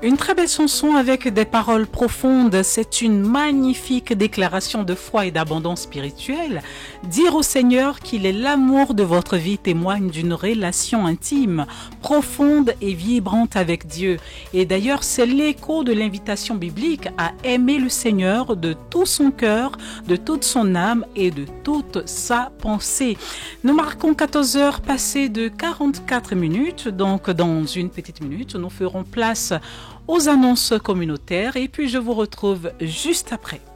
Une très belle chanson avec des paroles profondes, c'est une magnifique déclaration de foi et d'abondance spirituelle. Dire au Seigneur qu'il est l'amour de votre vie témoigne d'une relation intime, profonde et vibrante avec Dieu. Et d'ailleurs, c'est l'écho de l'invitation biblique à aimer le Seigneur de tout son cœur, de toute son âme et de toute sa pensée. Nous marquons 14 heures passées de 44 minutes, donc dans une petite minute, nous ferons place aux annonces communautaires et puis je vous retrouve juste après.